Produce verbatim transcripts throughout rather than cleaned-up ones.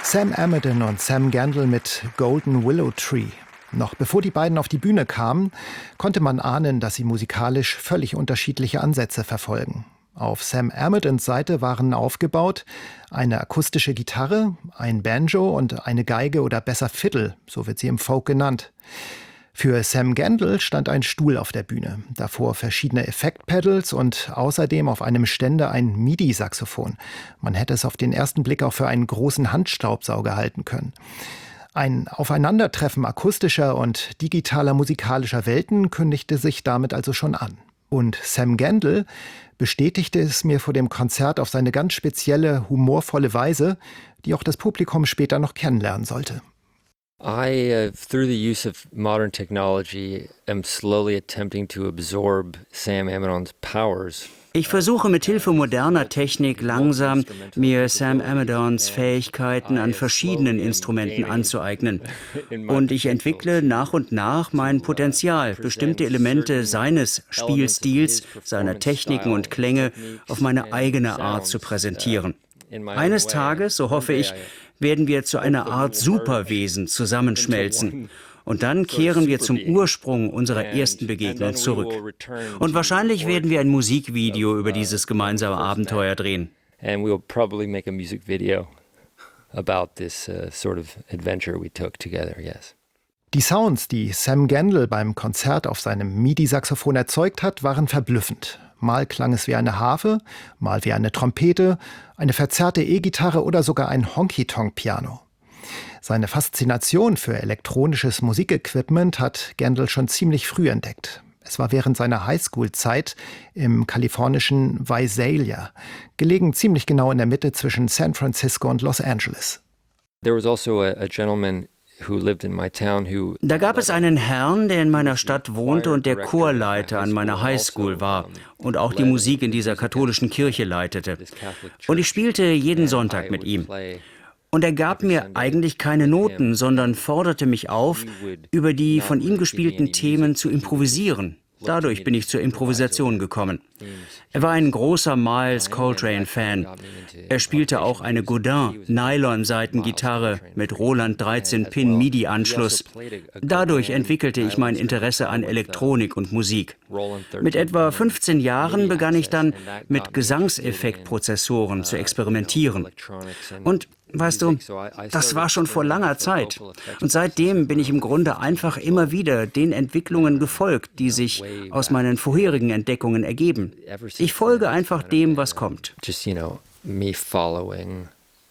Sam Amidon und Sam Gendel mit Golden Willow Tree. Noch bevor die beiden auf die Bühne kamen, konnte man ahnen, dass sie musikalisch völlig unterschiedliche Ansätze verfolgen. Auf Sam Amidons Seite waren aufgebaut eine akustische Gitarre, ein Banjo und eine Geige oder besser Fiddle, so wird sie im Folk genannt. Für Sam Gendel stand ein Stuhl auf der Bühne, davor verschiedene Effektpedals und außerdem auf einem Ständer ein MIDI-Saxophon. Man hätte es auf den ersten Blick auch für einen großen Handstaubsauger halten können. Ein Aufeinandertreffen akustischer und digitaler musikalischer Welten kündigte sich damit also schon an. Und Sam Gendel bestätigte es mir vor dem Konzert auf seine ganz spezielle, humorvolle Weise, die auch das Publikum später noch kennenlernen sollte. I, uh, through the use of modern technology, am slowly attempting to absorb Sam Amidon's powers. Ich versuche mit Hilfe moderner Technik langsam, mir Sam Amidons Fähigkeiten an verschiedenen Instrumenten anzueignen. Und ich entwickle nach und nach mein Potenzial, bestimmte Elemente seines Spielstils, seiner Techniken und Klänge auf meine eigene Art zu präsentieren. Eines Tages, so hoffe ich, werden wir zu einer Art Superwesen zusammenschmelzen. Und dann kehren wir zum Ursprung unserer ersten Begegnung zurück. Und wahrscheinlich werden wir ein Musikvideo über dieses gemeinsame Abenteuer drehen. And we'll probably make a music video about this uh, sort of adventure we took together, yes. Die Sounds, die Sam Gendel beim Konzert auf seinem MIDI-Saxophon erzeugt hat, waren verblüffend. Mal klang es wie eine Harfe, mal wie eine Trompete, eine verzerrte E-Gitarre oder sogar ein Honky-Tonk-Piano. Seine Faszination für elektronisches Musikequipment hat Gendel schon ziemlich früh entdeckt. Es war während seiner Highschool-Zeit im kalifornischen Visalia, gelegen ziemlich genau in der Mitte zwischen San Francisco und Los Angeles. There was also a, a gentleman who lived in my town who Da gab es einen Herrn, der in meiner Stadt wohnte und der Chorleiter an meiner Highschool war und auch die Musik in dieser katholischen Kirche leitete. Und ich spielte jeden Sonntag mit ihm. Und er gab mir eigentlich keine Noten, sondern forderte mich auf, über die von ihm gespielten Themen zu improvisieren. Dadurch bin ich zur Improvisation gekommen. Er war ein großer Miles Coltrane-Fan. Er spielte auch eine Godin-Nylon-Seitengitarre mit Roland dreizehn Pin MIDI-Anschluss. Dadurch entwickelte ich mein Interesse an Elektronik und Musik. Mit etwa fünfzehn Jahren begann ich dann, mit Gesangseffektprozessoren zu experimentieren. Und weißt du, das war schon vor langer Zeit. Und seitdem bin ich im Grunde einfach immer wieder den Entwicklungen gefolgt, die sich aus meinen vorherigen Entdeckungen ergeben. Ich folge einfach dem, was kommt. just, you know, me following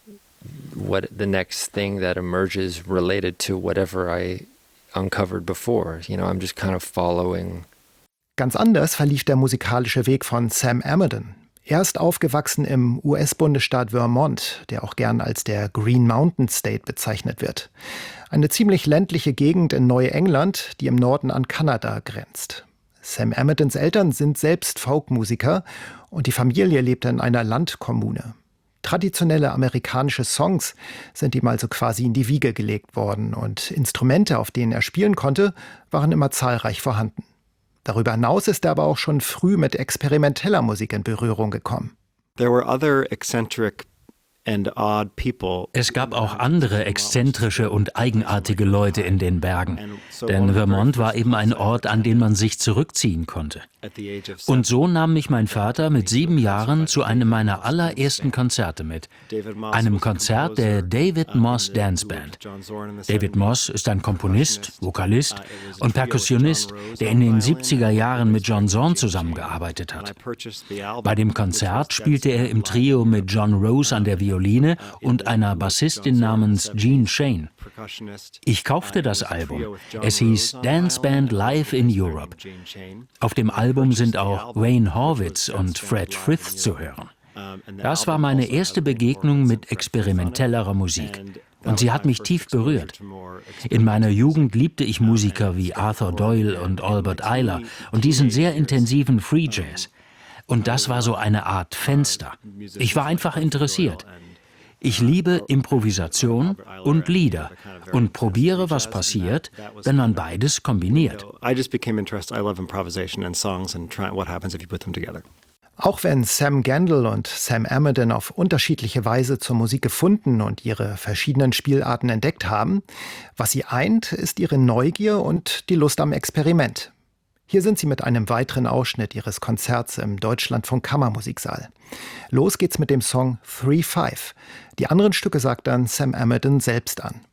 what the next thing that emerges related to whatever I uncovered before. You know, I'm just kind of following. Ganz anders verlief der musikalische Weg von Sam Amidon. Er ist aufgewachsen im U S-Bundesstaat Vermont, der auch gern als der Green Mountain State bezeichnet wird. Eine ziemlich ländliche Gegend in Neuengland, die im Norden an Kanada grenzt. Sam Amidons Eltern sind selbst Folkmusiker und die Familie lebte in einer Landkommune. Traditionelle amerikanische Songs sind ihm also quasi in die Wiege gelegt worden und Instrumente, auf denen er spielen konnte, waren immer zahlreich vorhanden. Darüber hinaus ist er aber auch schon früh mit experimenteller Musik in Berührung gekommen. There were other eccentric and odd people. Es gab auch andere exzentrische und eigenartige Leute in den Bergen. Denn Vermont war eben ein Ort, an den man sich zurückziehen konnte. Und so nahm mich mein Vater mit sieben Jahren zu einem meiner allerersten Konzerte mit. Einem Konzert der David Moss Dance Band. David Moss ist ein Komponist, Vokalist und Perkussionist, der in den siebziger Jahren mit John Zorn zusammengearbeitet hat. Bei dem Konzert spielte er im Trio mit John Rose an der Violine und einer Bassistin namens Jean Shane. Ich kaufte das Album. Es hieß Dance Band Live in Europe. Auf dem Album sind auch Wayne Horwitz und Fred Frith zu hören. Das war meine erste Begegnung mit experimentellerer Musik. Und sie hat mich tief berührt. In meiner Jugend liebte ich Musiker wie Arthur Doyle und Albert Ayler und diesen sehr intensiven Free Jazz. Und das war so eine Art Fenster. Ich war einfach interessiert. Ich liebe Improvisation und Lieder und probiere, was passiert, wenn man beides kombiniert. Auch wenn Sam Gendel und Sam Amidon auf unterschiedliche Weise zur Musik gefunden und ihre verschiedenen Spielarten entdeckt haben, was sie eint, ist ihre Neugier und die Lust am Experiment. Hier sind sie mit einem weiteren Ausschnitt ihres Konzerts im Deutschlandfunk Kammermusiksaal. Los geht's mit dem Song Three Five. Die anderen Stücke sagt dann Sam Amidon selbst an.